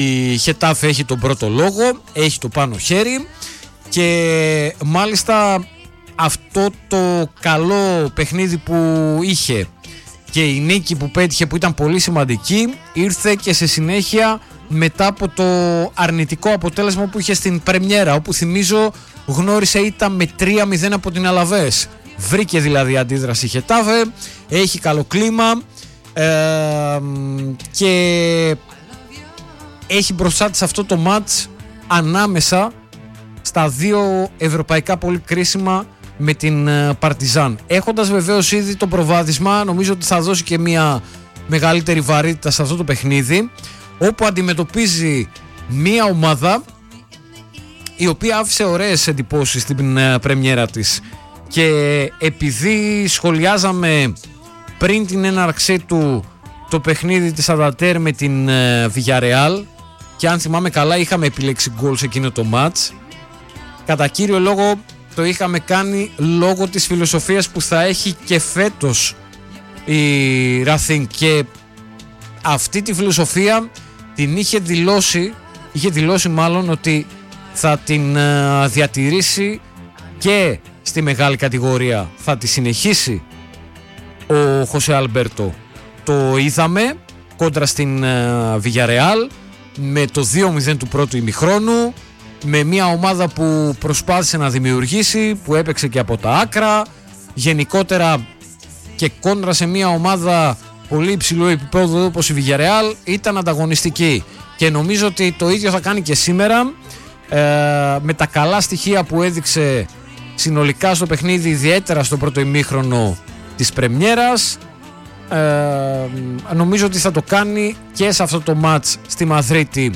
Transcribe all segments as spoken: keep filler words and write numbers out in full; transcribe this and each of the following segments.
Η Χετάφε έχει τον πρώτο λόγο, έχει το πάνω χέρι και μάλιστα αυτό το καλό παιχνίδι που είχε και η νίκη που πέτυχε, που ήταν πολύ σημαντική, ήρθε και σε συνέχεια μετά από το αρνητικό αποτέλεσμα που είχε στην πρεμιέρα, όπου θυμίζω γνώρισε ήττα με τρία μηδέν από την Αλαβές. Βρήκε δηλαδή αντίδραση η Χετάφε, έχει καλό κλίμα ε, και έχει μπροστά της αυτό το μάτς ανάμεσα στα δύο ευρωπαϊκά πολύ κρίσιμα με την Παρτιζάν. Έχοντας βεβαίως ήδη το προβάδισμα, νομίζω ότι θα δώσει και μια μεγαλύτερη βαρύτητα σε αυτό το παιχνίδι, όπου αντιμετωπίζει μια ομάδα η οποία άφησε ωραίες εντυπώσεις στην πρεμιέρα της, και επειδή σχολιάζαμε πριν την έναρξή του το παιχνίδι της Σανταντέρ με την Villarreal και αν θυμάμαι καλά είχαμε επιλέξει γκολ σε εκείνο το μάτς, κατά κύριο λόγο το είχαμε κάνει λόγω της φιλοσοφίας που θα έχει και φέτος η Racing, και αυτή τη φιλοσοφία την είχε δηλώσει, είχε δηλώσει μάλλον ότι θα την διατηρήσει και στη μεγάλη κατηγορία, θα τη συνεχίσει ο Χωσέ Αλμπέρτο. Το είδαμε κόντρα στην Villarreal με το δύο μηδέν του πρώτου ημιχρόνου, με μια ομάδα που προσπάθησε να δημιουργήσει, που έπαιξε και από τα άκρα, γενικότερα και κόντρα σε μια ομάδα πολύ υψηλού επίπεδου όπως η Villarreal, ήταν ανταγωνιστική και νομίζω ότι το ίδιο θα κάνει και σήμερα ε, με τα καλά στοιχεία που έδειξε συνολικά στο παιχνίδι, ιδιαίτερα στο πρώτο ημίχρονο της πρεμιέρας. Ε, νομίζω ότι θα το κάνει και σε αυτό το μάτς στη Μαδρίτη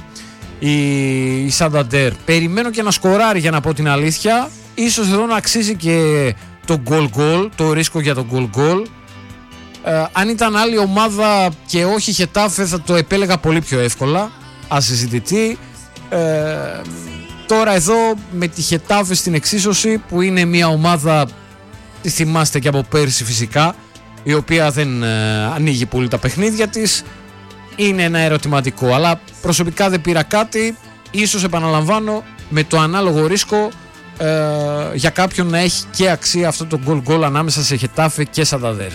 η Σανταντέρ. Περιμένω και να σκοράρει, για να πω την αλήθεια. Ίσως εδώ να αξίζει και το goal goal, το ρίσκο για το goal goal. Ε, αν ήταν άλλη ομάδα και όχι Χετάφε θα το επέλεγα πολύ πιο εύκολα, ασυζητητή. Ε, τώρα εδώ με τη Χετάφε στην εξίσωση, που είναι μια ομάδα, τη θυμάστε και από πέρσι φυσικά, η οποία δεν ε, ανοίγει πολύ τα παιχνίδια της, είναι ένα ερωτηματικό, αλλά προσωπικά δεν πήρα κάτι, ίσως επαναλαμβάνω με το ανάλογο ρίσκο ε, για κάποιον να έχει και αξία αυτό το goal goal ανάμεσα σε Χετάφε και Σανταντέρ.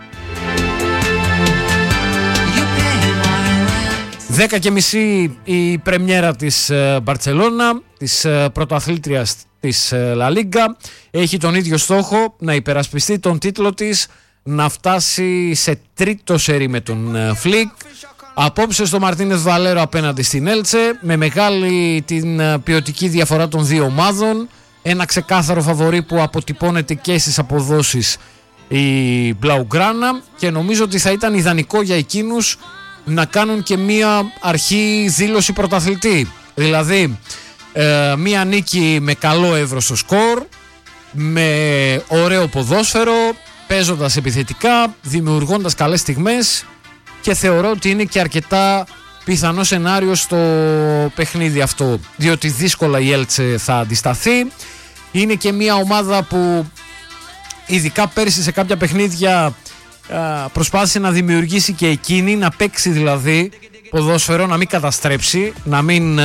δέκα και μισή η πρεμιέρα της Μπαρτσελώνα, της πρωτοαθλήτριας της Λα Λίγκα. Έχει τον ίδιο στόχο, να υπερασπιστεί τον τίτλο της, να φτάσει σε τρίτο σερί με τον Φλικ. Απόψε στο Μαρτίνεθ Βαλέρο απέναντι στην Έλτσε, με μεγάλη την ποιοτική διαφορά των δύο ομάδων. Ένα ξεκάθαρο φαβορί που αποτυπώνεται και στις αποδόσεις η Μπλαουγκράνα, και νομίζω ότι θα ήταν ιδανικό για εκείνους να κάνουν και μία αρχή δήλωση πρωταθλητή. Δηλαδή ε, μία νίκη με καλό εύρος στο σκορ, με ωραίο ποδόσφαιρο, παίζοντας επιθετικά, δημιουργώντας καλές στιγμές, και θεωρώ ότι είναι και αρκετά πιθανό σενάριο στο παιχνίδι αυτό, διότι δύσκολα η Έλτσε θα αντισταθεί. Είναι και μία ομάδα που ειδικά πέρυσι σε κάποια παιχνίδια προσπάθησε να δημιουργήσει και εκείνη, να παίξει δηλαδή ποδόσφαιρο, να μην καταστρέψει, να μην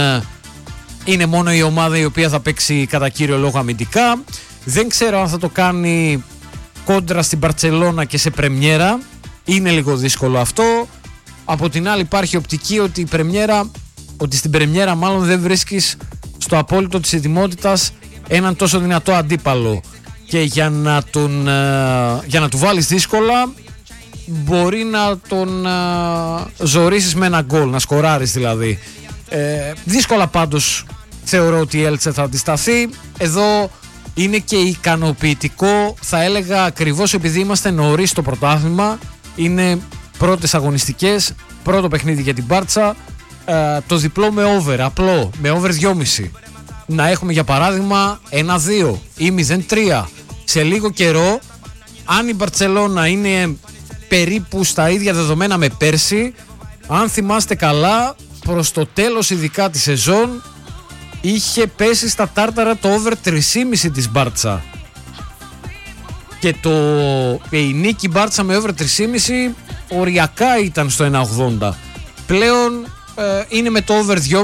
είναι μόνο η ομάδα η οποία θα παίξει κατά κύριο λόγο αμυντικά. Δεν ξέρω αν θα το κάνει κόντρα στην Μπαρτσελώνα και σε πρεμιέρα, είναι λίγο δύσκολο αυτό. Από την άλλη υπάρχει οπτική ότι, η πρεμιέρα, ότι στην πρεμιέρα μάλλον δεν βρίσκεις στο απόλυτο της ετοιμότητας έναν τόσο δυνατό αντίπαλο, και για να, τον, για να του βάλεις δύσκολα μπορεί να τον α, ζορίσεις με ένα γκολ, να σκοράρεις δηλαδή. Ε, δύσκολα πάντως θεωρώ ότι η Έλτσε θα αντισταθεί. Εδώ είναι και ικανοποιητικό, θα έλεγα, ακριβώς επειδή είμαστε νωρίς στο πρωτάθλημα, είναι πρώτες αγωνιστικές, πρώτο παιχνίδι για την Μπάρτσα, ε, το διπλό με over, απλό, με over δυόμισι. Να έχουμε για παράδειγμα ένα δύο ή μηδέν τρία. Σε λίγο καιρό, αν η Μπαρτσελώνα είναι περίπου στα ίδια δεδομένα με πέρσι, αν θυμάστε καλά, προς το τέλος ειδικά τη σεζόν είχε πέσει στα τάρταρα το over τρία κόμμα πέντε της Μπάρτσα, και το, η νίκη Μπάρτσα με over τρία κόμμα πέντε οριακά ήταν στο ένα ογδόντα. Πλέον ε, είναι με το over